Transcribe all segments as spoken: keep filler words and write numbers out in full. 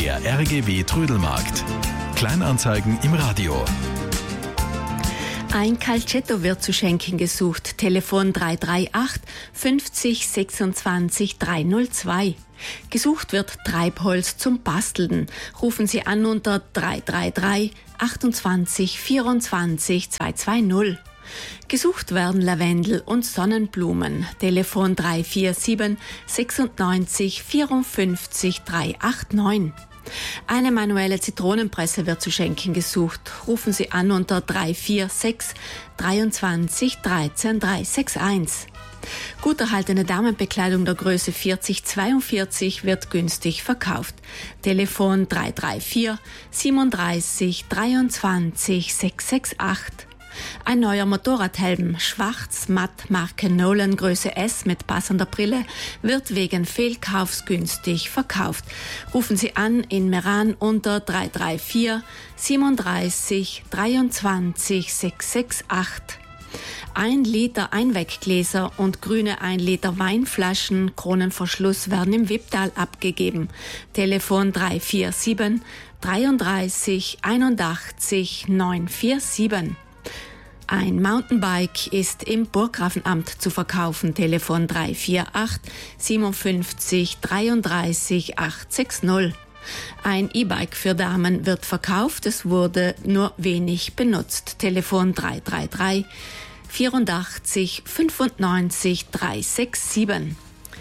Der R G W Trödelmarkt. Kleinanzeigen im Radio. Ein Calcetto wird zu schenken gesucht. Telefon drei drei acht fünfzig sechsundzwanzig dreihundertzwei. Gesucht wird Treibholz zum Basteln. Rufen Sie an unter drei drei drei achtundzwanzig vierundzwanzig zweihundertzweißig. Gesucht werden Lavendel und Sonnenblumen. Telefon drei vier sieben sechsundneunzig vierundfünfzig dreihundertneunundachtzig. Eine manuelle Zitronenpresse wird zu schenken gesucht. Rufen Sie an unter drei vier sechs dreiundzwanzig dreizehn dreihundereinundsechzig. Gut erhaltene Damenbekleidung der Größe vierzig zweiundvierzig wird günstig verkauft. Telefon drei drei vier siebenunddreißig dreiundzwanzig sechshunderachtzig. Ein neuer Motorradhelm, schwarz, matt, Marke Nolan, Größe S mit passender Brille, wird wegen Fehlkaufs günstig verkauft. Rufen Sie an in Meran unter drei drei vier siebenunddreißig dreiundzwanzig sechshunderachtzig. Ein Liter Einweggläser und grüne ein Liter Weinflaschen, Kronenverschluss werden im Wipptal abgegeben. Telefon drei vier sieben dreiunddreißig einundachtzig neunhundertsiebenundvierzig. Ein Mountainbike ist im Burggrafenamt zu verkaufen. Telefon drei vier acht siebenundfünfzig dreiunddreißig achthundertsechzig. Ein E-Bike für Damen wird verkauft. Es wurde nur wenig benutzt. Telefon drei drei drei vierundachtzig fünfundneunzig dreihundertsiebenundsechzig.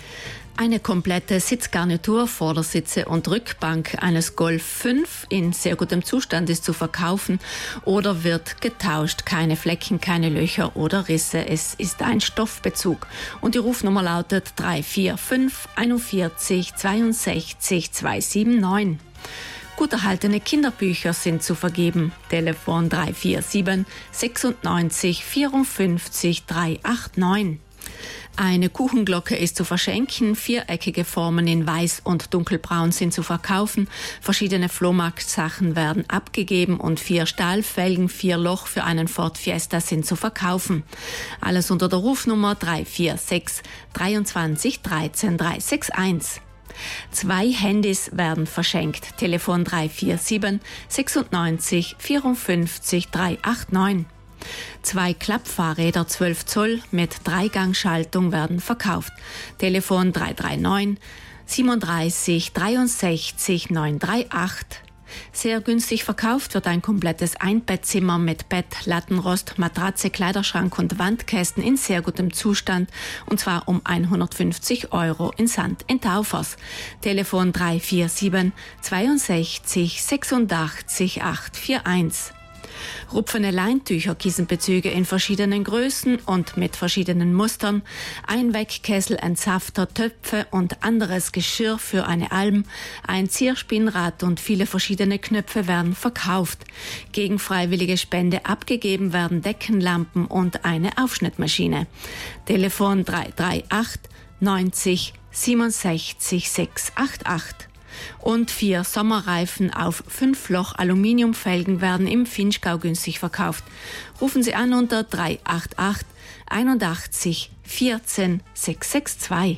Eine komplette Sitzgarnitur, Vordersitze und Rückbank eines Golf fünf in sehr gutem Zustand ist zu verkaufen oder wird getauscht. Keine Flecken, keine Löcher oder Risse. Es ist ein Stoffbezug. Und die Rufnummer lautet drei vier fünf einundvierzig zweiundsechzig zweihundertneunundsiebzig. Gut erhaltene Kinderbücher sind zu vergeben. Telefon drei vier sieben sechsundneunzig vierundfünfzig dreihunderneunundachtzig. Eine Kuchenglocke ist zu verschenken. Viereckige Formen in Weiß und Dunkelbraun sind zu verkaufen. Verschiedene Flohmarktsachen werden abgegeben und vier Stahlfelgen, vier Loch für einen Ford Fiesta sind zu verkaufen. Alles unter der Rufnummer drei vier sechs dreiundzwanzig dreizehn dreihundertsechsundachtzig. Zwei Handys werden verschenkt. Telefon drei vier sieben sechsundneunzig vierundfünfzig dreihunderneunundachtzig. Zwei Klappfahrräder zwölf Zoll mit Dreigangschaltung werden verkauft. Telefon drei drei neun siebenunddreißig dreiundsechzig neunhunderachtzig. Sehr günstig verkauft wird ein komplettes Einbettzimmer mit Bett, Lattenrost, Matratze, Kleiderschrank und Wandkästen in sehr gutem Zustand, und zwar um hundertfünfzig Euro in Sand in Taufers. Telefon drei vier sieben zweiundsechzig sechsundachtzig achthunderteinundvierzig. Rupfene Leintücher, Kissenbezüge in verschiedenen Größen und mit verschiedenen Mustern, Einwegkessel, Entsafter, Töpfe und anderes Geschirr für eine Alm, ein Zierspinnrad und viele verschiedene Knöpfe werden verkauft. Gegen freiwillige Spende abgegeben werden Deckenlampen und eine Aufschnittmaschine. Telefon drei drei acht neunzig siebenundsechzig sechshundertachtundachtzig. Und vier Sommerreifen auf fünf Loch Aluminiumfelgen werden im Vinschgau günstig verkauft. Rufen Sie an unter drei acht acht einundachtzig vierzehn sechshundertzweiundsechzig.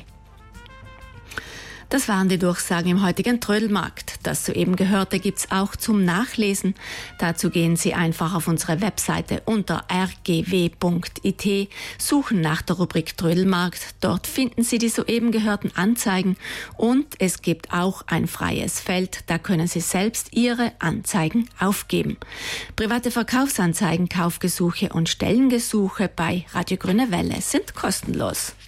Das waren die Durchsagen im heutigen Trödelmarkt. Das soeben Gehörte gibt's auch zum Nachlesen. Dazu gehen Sie einfach auf unsere Webseite unter r g w punkt i t, suchen nach der Rubrik Trödelmarkt. Dort finden Sie die soeben gehörten Anzeigen und es gibt auch ein freies Feld. Da können Sie selbst Ihre Anzeigen aufgeben. Private Verkaufsanzeigen, Kaufgesuche und Stellengesuche bei Radio Grüne Welle sind kostenlos.